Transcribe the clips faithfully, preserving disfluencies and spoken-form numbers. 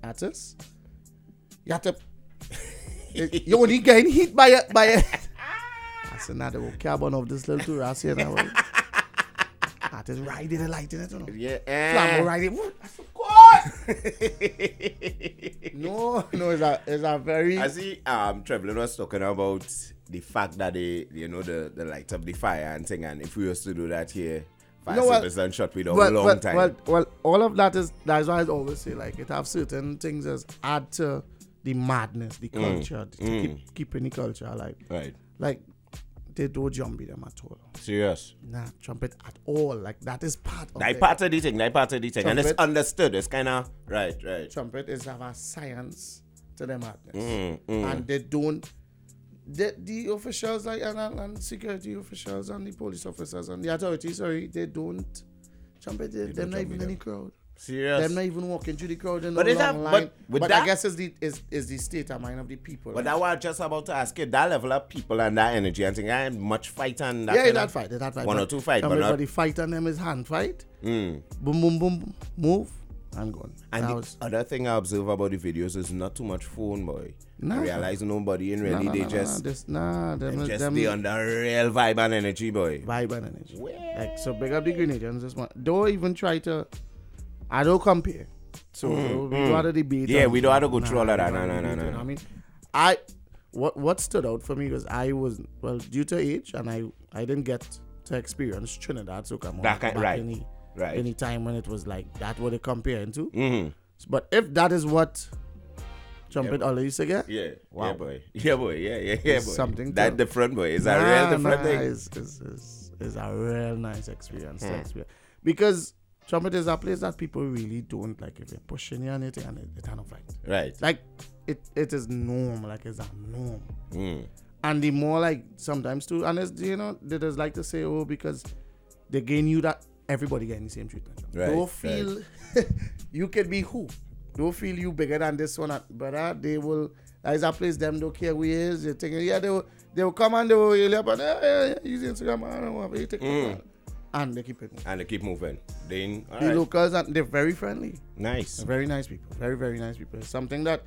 artist, you have to. You only getting hit by a by a. I said, "Nah, the carbon of this little tour, I said, now, artist riding the light in it, you know. Yeah, Flammo riding. I said, God. no, no, it's a, it's a very. I see. Um, Trevelyan was talking about the fact that they, you know, the the light up the fire and thing, and if we was to do that here, fire No, well, service and shut with a well, long well, time. Well, well, all of that is that's why I always say like it have certain things that add to the madness, the culture, to Mm. keep keeping the culture alive. Right. Like they don't jumpy them at all. Serious. Nah, trumpet at all. Like that is part of That the part of the thing. That part of the thing, and it's Trumpet. understood. It's kind of right, right. trumpet is have a science to the madness, Mm, mm. and they don't. The, the officials like and, and security officials and the police officers and the authorities, sorry, they don't trumpet. They, they're don't not even trumpet in the them. crowd. Serious. They're not even walking through the crowd in But no is that- long but line. with But that- I guess is the is, is the state of mind of the people. But right? that was just about to ask you, that level of people and that energy and thing, I ain't much fight and that yeah, kind that of- fight, that fight. One or but two fight, but not- everybody fight on them is hand fight. Mm. Boom, boom, boom, boom, move, and gone. And That the was- other thing I observe about the videos is not too much phone, boy. Nah. I realize nobody in really, nah, nah, they nah, just, nah, this, nah, them, they just them be on the real vibe and energy, boy. vibe and energy. Well. Like so, big up the Grenadians. This one, don't even try to. I don't compare. So Mm, we mm. don't have to debate. Yeah, on- we don't have to go nah, through all of we that. don't No, have to no, no, debate no, it. no. I mean, I what what stood out for me was I was well due to age and I I didn't get to experience Trinidad so come on That kind- back right, in the, right. any time when it was like that what they comparing to. Mm-hmm. But if that is what trumpet Yeah. all used to get, Yeah, Wow. yeah, boy. Yeah, boy. Yeah, yeah, yeah, It's boy. something that to- different, boy. It's nah, a real different nah, thing. It's, it's, it's, it's a real nice experience, to Hmm. experience. Because trumpet is a place that people really don't like if you're pushing you and anything and it, it kind of fight. Right. Like it it is norm, like it's a norm. Mm. And the more like sometimes too, and it's, you know, they just like to say, oh, because they gain you that everybody getting the same treatment. Right, Don't feel you can be who. Don't feel you bigger than this one, but uh, they will. That is a place them don't care who he is. They think yeah they will they will come and they will yell up and yeah, yeah, yeah, use Instagram. I don't know what you take Mm. and they keep it moving. And they keep moving. Then, all The right. locals and they're very friendly. Nice. They're very nice people. Very very nice people. It's something that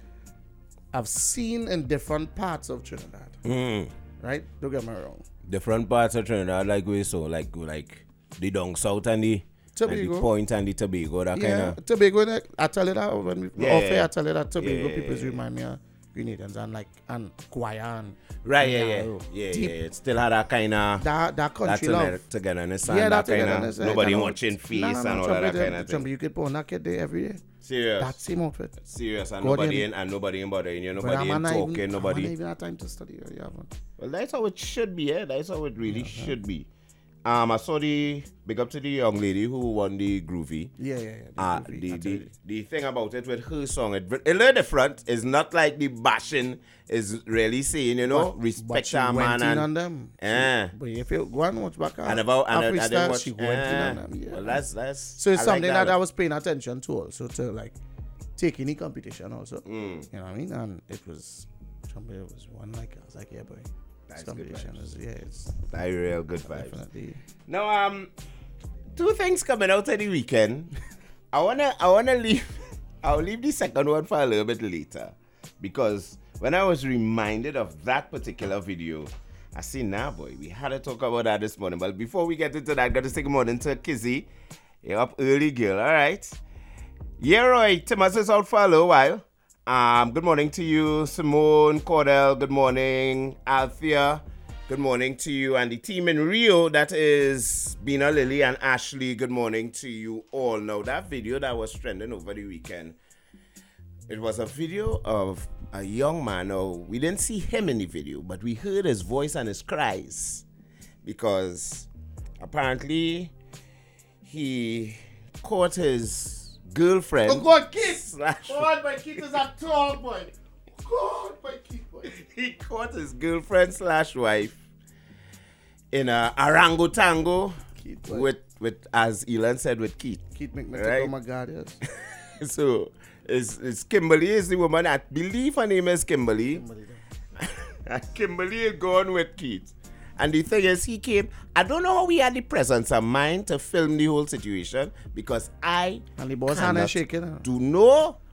I've seen in different parts of Trinidad. Mm. Right? Don't get me wrong. Different parts of Trinidad, like we so, like like the down south and the, and Tobago. the Point and the Tobago, that Yeah, kind of. Tobago. I tell you that when we Yeah, off yeah, air, yeah. I tell you that Tobago Yeah, yeah, people yeah. remind me of Grenadians and like and choir and Right, yeah, yeah. narrow, Yeah, yeah, deep. yeah. It still had that kind of. That that That country together, love. togetherness Yeah, and that that kind togetherness, of. eh, Nobody kind of- watching face Nah, nah, and nah, all of trumpet, that eh, kind of thing. trumpet, you could put on that kid there every day. Serious. That same outfit. Serious. And God, nobody yeah. in, and nobody in bothering you. But Nobody I'm in not talking. even, Nobody. I'm not even have time to study. You haven't. Well, that's how it should be, eh? That's how it really should be. Um, I saw the big up to the young lady who won the Groovy. Yeah, yeah, yeah. the Uh, groovy, the, I tell the, you. the thing about it with her song, it, a little different. It's not like the bashing is really saying, you know, But- but respect she our went man. in And, on them. Eh. But if you go and watch back her, and about, and, her I- I didn't freestyle, watch, she went in eh. on them. Yeah. Well, that's, that's. So it's I something like that, I was paying attention to also to like take any competition also. Mm. You know what I mean? And it was trumpet was one like I was like, yeah, boy. That's This good competition vibes. is yeah, it's Very real good vibes. definitely Now, um, two things coming out of the weekend. I wanna, I wanna leave. I'll leave the second one for a little bit later, because when I was reminded of that particular video, I see now, boy, we had to talk about that this morning. But before we get into that, got to say good morning to Kizzy. You're up early, girl. All right. Yeah, Roy. Timas is out for a little while. Um, good morning to you, Simone, Cordell. Good morning, Althea. Good morning to you and the team in Rio. That is Bina, Lily, and Ashley. Good morning to you all. Now, that video that was trending over the weekend, it was a video of a young man. Now, we didn't see him in the video, but we heard his voice and his cries, because apparently he caught his girlfriend. Oh God, Keith! slash- God, my Keith is a tall boy. God, my Keith boy. He caught his girlfriend slash wife in a arango tango Keith boy. with with as Elon said with Keith. Keith make me Right. take, oh my God, yes. So it's, it's Kimberly is the woman. I believe her name is Kimberly. Somebody there. And Kimberly is gone with Keith. And the thing is, he came. I don't know how we had the presence of mind to film the whole situation, because I And the boss hand cannot is shaking. Huh? do know